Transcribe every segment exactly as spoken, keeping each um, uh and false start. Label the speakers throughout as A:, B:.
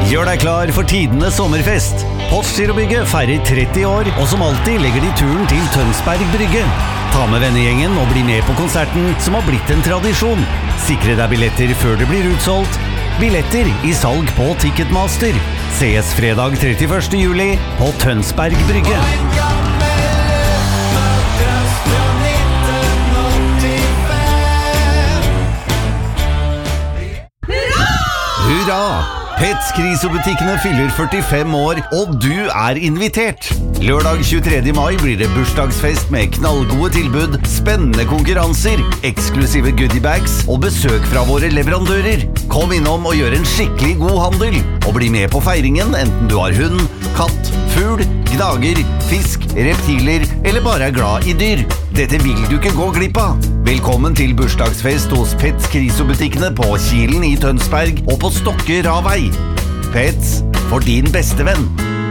A: Gjør deg klar for tidenes sommerfest. Postgirobygget feirer tretti år, og som alltid legger de turen til Tønsberg Brygge. Ta med vennegjengen og bli med på konserten som har blitt en tradisjon. Sikre deg billetter før det blir utsolgt. Billetter i salg på Ticketmaster. Ses fredag trettiførste juli på Tønsberg Brygge. Hurra! Pets Kriso-butikkene fyller førtifem år, og du er invitert! Lørdag tjuetredje mai blir det bursdagsfest med knallgode tilbud, spennende konkurranser, eksklusive goodiebags og besøk fra våre leverandører. Kom innom og gjør en skikkelig god handel, og bli med på feiringen enten du har hund, katt, fugl, gnager, fisk, reptiler eller bare er glad i dyr. Dette vil du ikke gå glipp av. Velkommen til bursdagsfest hos Pets Kriso-butikkene på Kilen i Tønsberg og på Stokke Ravei. Pets, for din beste venn.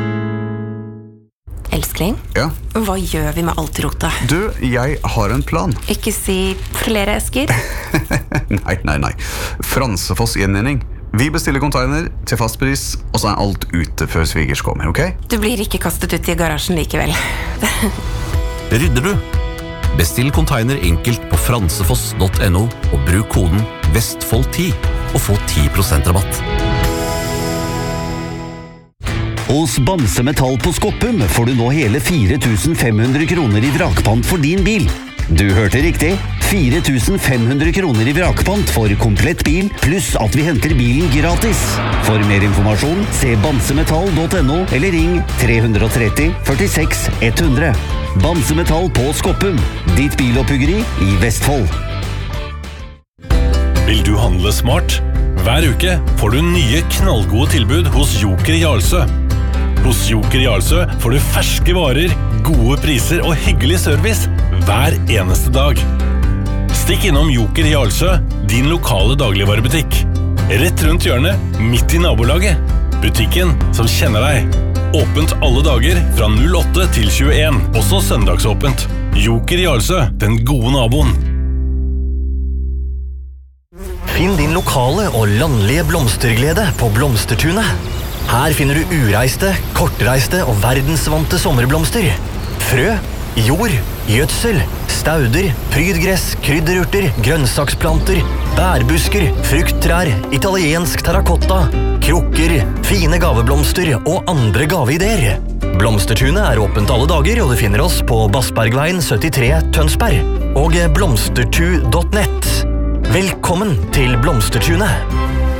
B: Elskling?
C: Ja?
B: Hva gjør vi med alt rotet?
C: Du, jeg har en plan.
B: Ikke si flere esker?
C: nei, nei, nei. Fransefoss gjenvinning. Vi bestiller container til fast pris, og så er alt ute før svigers kommer, ok?
B: Du blir ikke kastet ut i garasjen likevel.
D: Rydder du? Bestill container enkelt på fransefoss punktum no og bruk koden Vestfold ti og få ti prosent rabatt.
A: Hos Bamse Metall på Skoppum får du nå hele fire tusen fem hundre kroner i vrakpant for din bil. Du hørte riktig. fire tusen fem hundre kroner i vrakpant for komplett bil, pluss at vi henter bilen gratis. For mer informasjon, se bamsemetall punktum no eller ring tre tre tre førtiseks hundre. Bamse Metall på Skoppum, ditt biloppbyggeri i Vestfold.
E: Vil du handle smart? Hver uke får du nye knallgode tilbud hos Joker Jarlsø. Hos Joker Jarlsø får du ferske varer, gode priser og hyggelig service hver eneste dag. Stikk innom Joker Jarlsø, din lokale dagligvarebutikk. Rett rundt hjørnet, midt i nabolaget. Butikken som kjenner deg. Åpent alle dager fra null åtte til tjueen, også søndagsåpent. Joker Jarlsø, den gode naboen.
F: Finn din lokale og landlige blomsterglede på Blomstertunet. Her finner du ureiste, kortreiste og verdensvante sommerblomster. Frø, jord, gjødsel, stauder, prydgress, krydderurter, grønnsaksplanter, bærbusker, frukttrær, italiensk terrakotta, krukker, fine gaveblomster og andre gaveideer. Blomstertunet er åpent alle dager, og du finner oss på Bassbergveien syttitre Tønsberg og blomstertu punktum nett. Velkommen til Blomstertunet!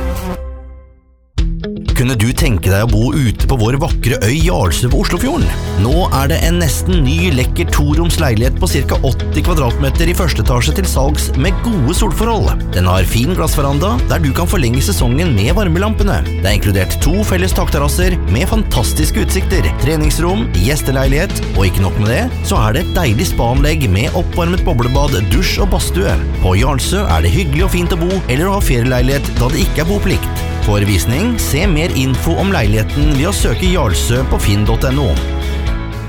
F: Kunne du tenke deg å bo ute på vår vakre øy Jarlsø på Oslofjorden? Nå er det en nesten ny, lekker toroms leilighet på ca. åtti kvadratmeter i første etasje til salgs med gode solforhold. Den har fin glassveranda, der du kan forlenge sesongen med varmelampene. Det er inkludert to felles takterrasser med fantastiske utsikter, treningsrom, gjesteleilighet, og ikke nok med det, så er det et deilig spa-anlegg med oppvarmet boblebad, dusj og badstue. På Jarlsø er det hyggelig og fint å bo, eller å ha ferieleilighet da det ikke er boplikt. For visning, se mer info om leiligheten ved å søke Jarlsø på finn punktum no.